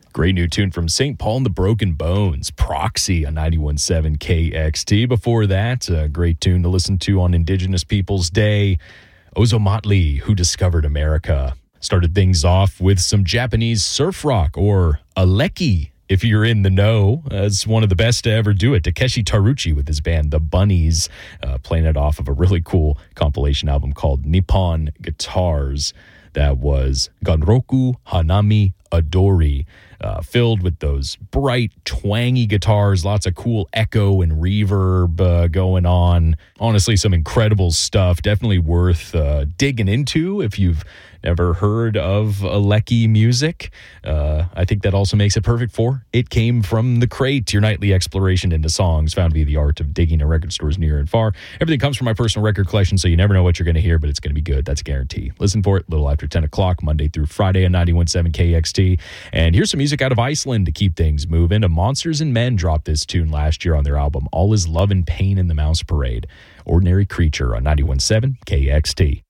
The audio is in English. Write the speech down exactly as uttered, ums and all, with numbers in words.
Great new tune from Saint Paul and the Broken Bones, Proxy on ninety-one point seven K X T. Before that, a great tune to listen to on Indigenous Peoples Day, Ozomatli, Who Discovered America. Started things off with some Japanese surf rock, or Aleki, if you're in the know, as one of the best to ever do it. Takeshi Taruchi with his band, The Bunnies, uh, playing it off of a really cool compilation album called Nippon Guitars. That was Ganroku Hanami Adori, uh, filled with those bright, twangy guitars, lots of cool echo and reverb uh, going on. Honestly, some incredible stuff. Definitely worth uh, digging into if you've never heard of Aleki music. Uh, I think that also makes it perfect for It Came From the Crate, your nightly exploration into songs found via the art of digging in record stores near and far. Everything comes from my personal record collection, so you never know what you're going to hear, but it's going to be good. That's a guarantee. Listen for it a little after ten o'clock, Monday through Friday on ninety-one point seven K X T. And here's some music out of Iceland to keep things moving. A Monsters and Men dropped this tune last year on their album All Is Love and Pain in the Mouse Parade. Ordinary Creature on ninety-one point seven K X T.